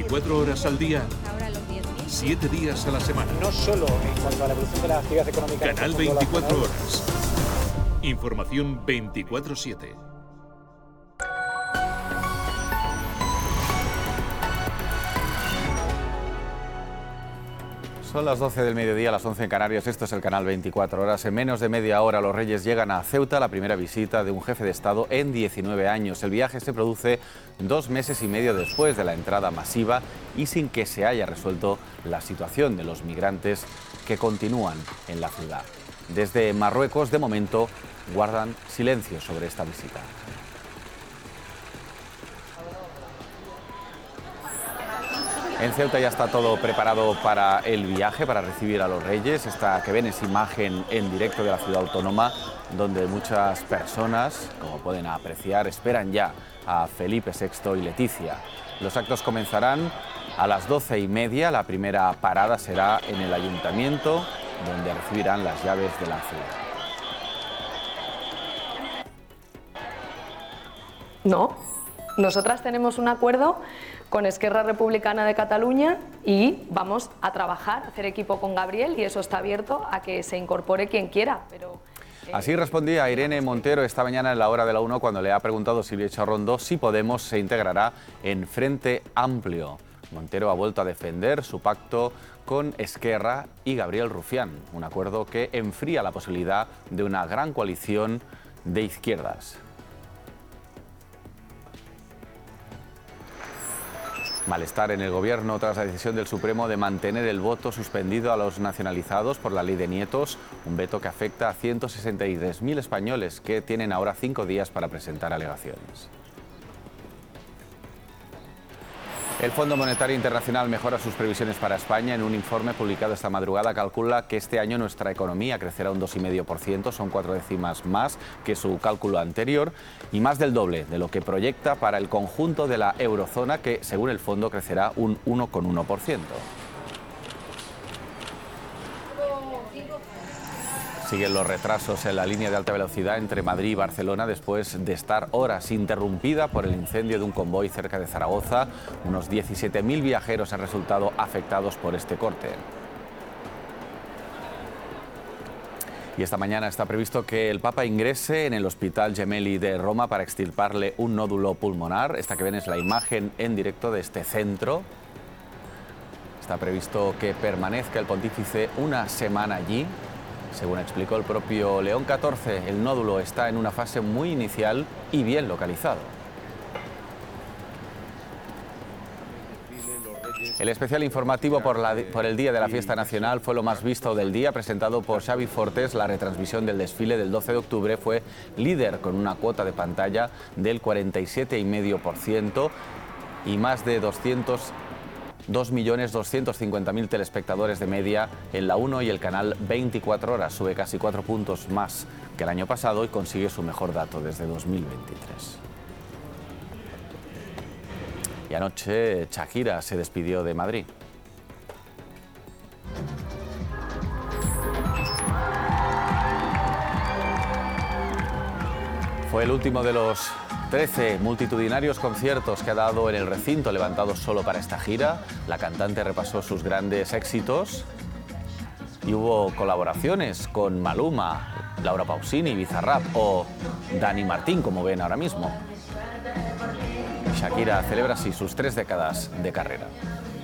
24 horas al día, 7 días a la semana. No solo en cuanto a la evolución de la actividad económica. Canal 24 horas. Información 24/7. Son las 12 del mediodía, las 11 en Canarias. Esto es el Canal 24 horas. En menos de media hora los Reyes llegan a Ceuta, la primera visita de un jefe de Estado en 19 años. El viaje se produce 2 meses y medio después de la entrada masiva y sin que se haya resuelto la situación de los migrantes que continúan en la ciudad. Desde Marruecos, de momento, guardan silencio sobre esta visita. En Ceuta ya está todo preparado para el viaje, para recibir a los Reyes. Esta que ven es imagen en directo de la ciudad autónoma, donde muchas personas, como pueden apreciar, esperan ya a Felipe VI y Leticia. Los actos comenzarán a las 12:30. La primera parada será en el ayuntamiento, donde recibirán las llaves de la ciudad. No, nosotras tenemos un acuerdo con Esquerra Republicana de Cataluña y vamos a trabajar, a hacer equipo con Gabriel, y eso está abierto a que se incorpore quien quiera. Pero así respondía Irene Montero esta mañana en la hora de la 1 cuando le ha preguntado Silvia Charrondo si Podemos se integrará en Frente Amplio. Montero ha vuelto a defender su pacto con Esquerra y Gabriel Rufián, un acuerdo que enfría la posibilidad de una gran coalición de izquierdas. Malestar en el Gobierno tras la decisión del Supremo de mantener el voto suspendido a los nacionalizados por la ley de nietos, un veto que afecta a 163.000 españoles que tienen ahora 5 días para presentar alegaciones. El Fondo Monetario Internacional mejora sus previsiones para España. En un informe publicado esta madrugada calcula que este año nuestra economía crecerá un 2,5%, son 4 décimas más que su cálculo anterior y más del doble de lo que proyecta para el conjunto de la eurozona, que según el fondo crecerá un 1,1%. Siguen los retrasos en la línea de alta velocidad entre Madrid y Barcelona después de estar horas interrumpida por el incendio de un convoy cerca de Zaragoza. Unos 17.000 viajeros han resultado afectados por este corte. Y esta mañana está previsto que el Papa ingrese en el Hospital Gemelli de Roma para extirparle un nódulo pulmonar. Esta que ven es la imagen en directo de este centro. Está previsto que permanezca el pontífice una semana allí. Según explicó el propio León XIV, el nódulo está en una fase muy inicial y bien localizado. El especial informativo por el Día de la Fiesta Nacional fue lo más visto del día, presentado por Xavi Fortes. La retransmisión del desfile del 12 de octubre fue líder con una cuota de pantalla del 47,5% y más de 2.250.000 telespectadores de media en la 1 y el canal 24 horas. Sube casi 4 puntos más que el año pasado y consigue su mejor dato desde 2023. Y anoche Shakira se despidió de Madrid. Fue el último de los 13 multitudinarios conciertos que ha dado en el recinto levantado solo para esta gira. La cantante repasó sus grandes éxitos y hubo colaboraciones con Maluma, Laura Pausini, Bizarrap o Dani Martín, como ven ahora mismo. Shakira celebra así sus 3 décadas de carrera.